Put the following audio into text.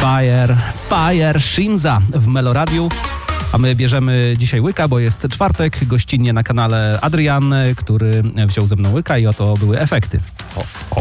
Fire Shinza w Meloradiu. A my bierzemy dzisiaj łyka, bo jest czwartek, gościnnie na kanale Adrian, który wziął ze mną łyka i oto były efekty.